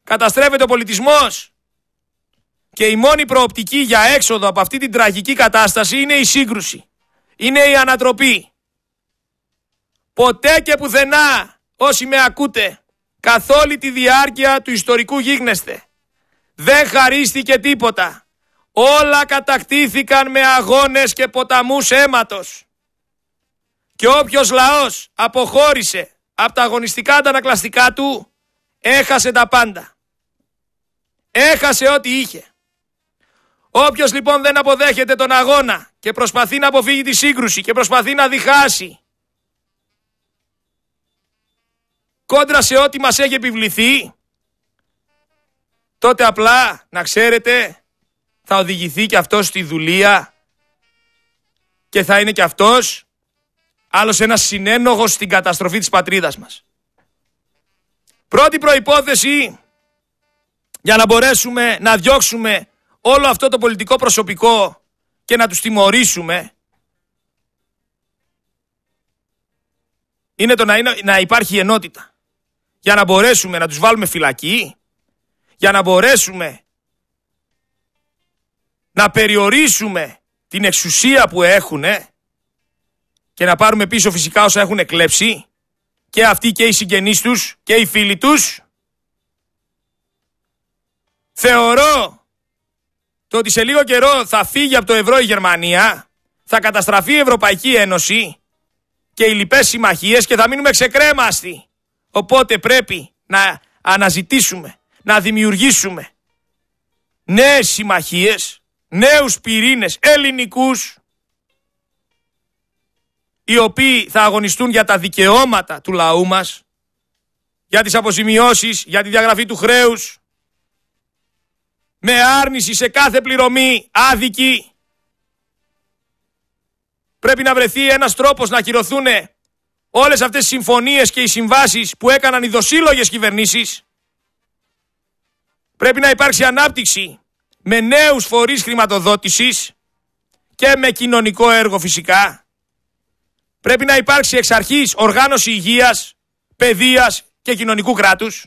καταστρέφεται ο πολιτισμός και η μόνη προοπτική για έξοδο από αυτή την τραγική κατάσταση είναι η σύγκρουση, είναι η ανατροπή. Ποτέ και πουθενά, όσοι με ακούτε, καθ' όλη τη διάρκεια του ιστορικού γίγνεσθε, δεν χαρίστηκε τίποτα. Όλα κατακτήθηκαν με αγώνες και ποταμούς αίματος. Και όποιος λαός αποχώρησε από τα αγωνιστικά αντανακλαστικά του, έχασε τα πάντα. Έχασε ό,τι είχε. Όποιος λοιπόν δεν αποδέχεται τον αγώνα και προσπαθεί να αποφύγει τη σύγκρουση και προσπαθεί να διχάσει κόντρα σε ό,τι μας έχει επιβληθεί, τότε απλά, να ξέρετε, θα οδηγηθεί και αυτός στη δουλεία και θα είναι και αυτός άλλος ένας συνένοχος στην καταστροφή της πατρίδας μας. Πρώτη προϋπόθεση για να μπορέσουμε να διώξουμε όλο αυτό το πολιτικό προσωπικό και να τους τιμωρήσουμε είναι το να υπάρχει ενότητα. Για να μπορέσουμε να τους βάλουμε φυλακή, για να μπορέσουμε να περιορίσουμε την εξουσία που έχουν και να πάρουμε πίσω φυσικά όσα έχουν κλέψει και αυτοί και οι συγγενείς τους και οι φίλοι τους. Θεωρώ το ότι σε λίγο καιρό θα φύγει από το ευρώ η Γερμανία, θα καταστραφεί η Ευρωπαϊκή Ένωση και οι λοιπές συμμαχίες και θα μείνουμε ξεκρέμαστοι. Οπότε πρέπει να αναζητήσουμε, να δημιουργήσουμε νέες συμμαχίες, νέους πυρήνες ελληνικούς, οι οποίοι θα αγωνιστούν για τα δικαιώματα του λαού μας, για τις αποζημιώσεις, για τη διαγραφή του χρέους, με άρνηση σε κάθε πληρωμή άδικη. Πρέπει να βρεθεί ένας τρόπος να ακυρωθούν όλες αυτές οι συμφωνίες και οι συμβάσεις που έκαναν οι δοσύλλογες κυβερνήσεις. Πρέπει να υπάρξει ανάπτυξη με νέους φορείς χρηματοδότησης και με κοινωνικό έργο φυσικά. Πρέπει να υπάρξει εξ αρχής οργάνωση υγείας, παιδείας και κοινωνικού κράτους.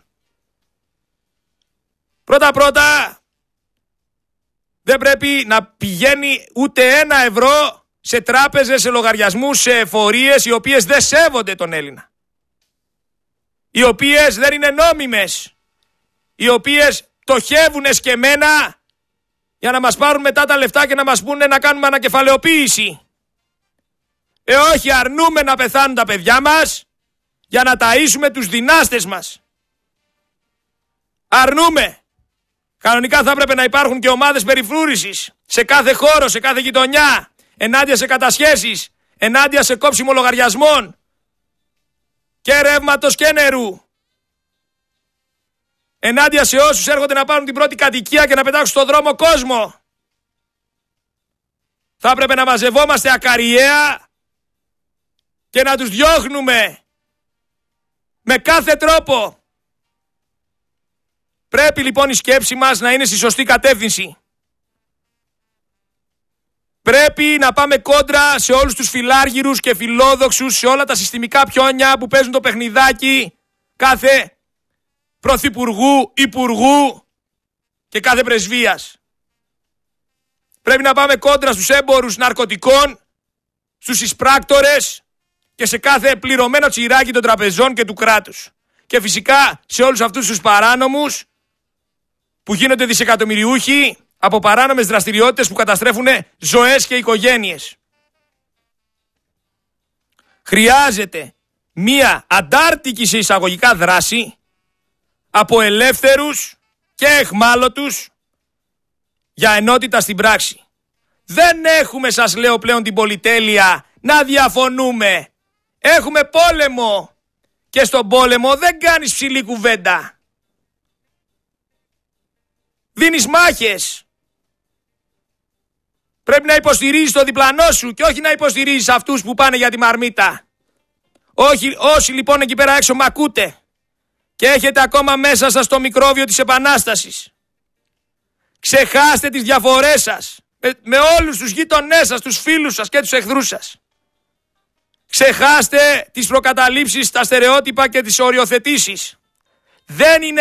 Πρώτα-πρώτα δεν πρέπει να πηγαίνει ούτε ένα ευρώ σε τράπεζες, σε λογαριασμούς, σε εφορίες οι οποίες δεν σέβονται τον Έλληνα. Οι οποίες δεν είναι νόμιμες. Οι οποίες πτωχεύουν εσκεμμένα για να μας πάρουν μετά τα λεφτά και να μας πούνε να κάνουμε ανακεφαλαιοποίηση. Όχι, αρνούμε να πεθάνουν τα παιδιά μας για να ταΐσουμε τους δυνάστες μας. Αρνούμε. Κανονικά θα έπρεπε να υπάρχουν και ομάδες περιφρούρησης σε κάθε χώρο, σε κάθε γειτονιά, ενάντια σε κατασχέσεις, ενάντια σε κόψιμο λογαριασμών και ρεύματος και νερού. Ενάντια σε όσους έρχονται να πάρουν την πρώτη κατοικία και να πετάξουν στον δρόμο κόσμο. Θα έπρεπε να μαζευόμαστε ακαριέα και να τους διώχνουμε με κάθε τρόπο. Πρέπει λοιπόν η σκέψη μας να είναι στη σωστή κατεύθυνση. Πρέπει να πάμε κόντρα σε όλους τους φιλάργυρους και φιλόδοξους, σε όλα τα συστημικά πιόνια που παίζουν το παιχνιδάκι κάθε πρωθυπουργού, υπουργού και κάθε πρεσβείας. Πρέπει να πάμε κόντρα στους έμπορους ναρκωτικών, στους εισπράκτορες και σε κάθε πληρωμένο τσιράκι των τραπεζών και του κράτους. Και φυσικά σε όλους αυτούς τους παράνομους που γίνονται δισεκατομμυριούχοι από παράνομες δραστηριότητες που καταστρέφουν ζωές και οικογένειες. Χρειάζεται μία αντάρτικη σε εισαγωγικά δράση από ελεύθερους και εχμάλωτους για ενότητα στην πράξη. Δεν έχουμε, σας λέω πλέον, την πολυτέλεια να διαφωνούμε. Έχουμε πόλεμο και στον πόλεμο δεν κάνεις ψηλή κουβέντα. Δίνεις μάχες. Πρέπει να υποστηρίζεις το διπλανό σου και όχι να υποστηρίζεις αυτούς που πάνε για τη μαρμίτα. Όχι, όσοι λοιπόν εκεί πέρα έξω μ' ακούτε και έχετε ακόμα μέσα σας το μικρόβιο της Επανάστασης, ξεχάστε τις διαφορές σας με όλους τους γείτονές σας, τους φίλους σας και τους εχθρούς σας. Ξεχάστε τις προκαταλήψεις, τα στερεότυπα και τις οριοθετήσεις. Δεν είναι